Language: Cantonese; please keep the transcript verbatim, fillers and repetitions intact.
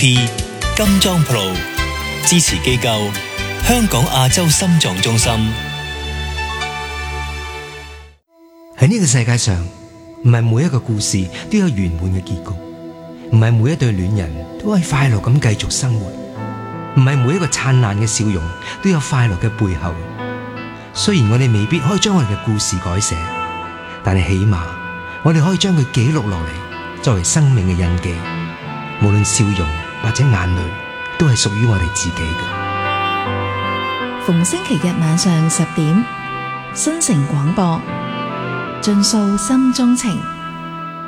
P 金裝 Pro 支持機構香港亞洲心臟中心。 喺呢個世界上，唔係每一個故事都有圓滿嘅結局，唔係每一對戀人都可以快樂咁繼續生活，唔係每一個燦爛嘅笑容都有快樂嘅背後。雖然我哋未必可以將我哋嘅故事改寫，但係起碼我哋可以將佢記錄落嚟，作為生命嘅印記。無論笑容或者眼淚，都係屬於我哋自己嘅。 逢星期日晚上十點，新城廣播，盡訴心中情。